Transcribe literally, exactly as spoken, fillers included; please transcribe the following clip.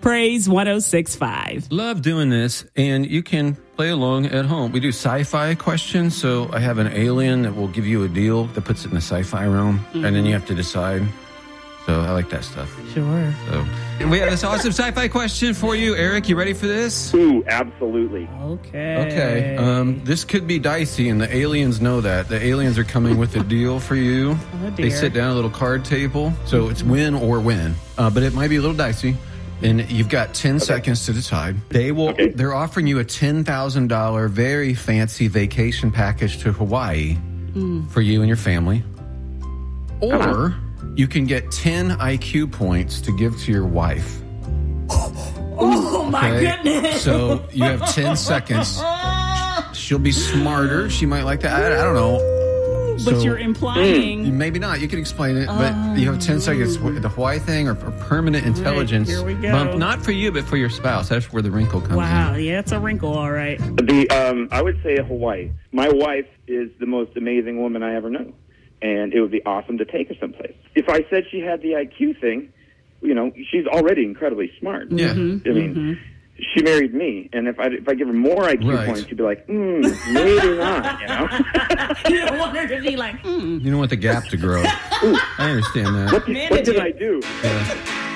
Praise one oh six point five. Love doing this, and you can play along at home. We do sci-fi questions, so I have an alien that will give you a deal that puts it in the sci-fi realm, mm-hmm. and then you have to decide. So I like that stuff. Sure. So we have this awesome sci-fi question for you. Eric, you ready for this? Ooh, absolutely. Okay. Okay. Um, this could be dicey, and the aliens know that. The aliens are coming with a deal for you. Oh, dear. They sit down at a little card table, so it's win or win. Uh, but it might be a little dicey. And you've got ten okay. seconds to decide. They will. Okay. They're offering you a ten thousand dollars very fancy vacation package to Hawaii mm. for you and your family. Or uh-huh. you can get ten I Q points to give to your wife. Oh, my okay? goodness. So you have ten seconds. She'll be smarter. She might like that. I, I don't know. But So, you're implying... Maybe not. You can explain it, but uh, you have ten seconds. The Hawaii thing or, or permanent intelligence right, here we go. bump, not for you, but for your spouse. That's where the wrinkle comes wow, in. Wow, yeah, it's a wrinkle, all right. The um, I would say Hawaii. My wife is the most amazing woman I ever know, and it would be awesome to take her someplace. If I said she had the I Q thing, you know, she's already incredibly smart. Yeah. Mm-hmm, I mean... mm-hmm. She married me, and if I if I give her more I Q right. points, she'd be like, hmm, maybe not, you know? You don't want her to be like, hmm. You don't want the gap to grow. I understand that. What, what did I do? Yeah.